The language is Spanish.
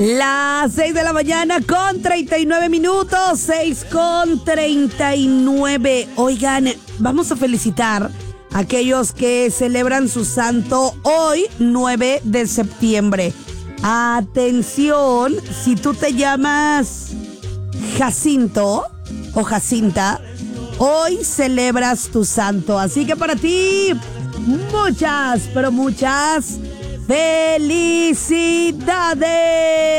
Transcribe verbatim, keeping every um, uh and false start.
Las seis de la mañana con treinta y nueve minutos, seis con treinta y nueve. Oigan, vamos a felicitar a aquellos que celebran su santo hoy, nueve de septiembre. Atención, si tú te llamas Jacinto o Jacinta, hoy celebras tu santo. Así que para ti, muchas, pero muchas felicidades.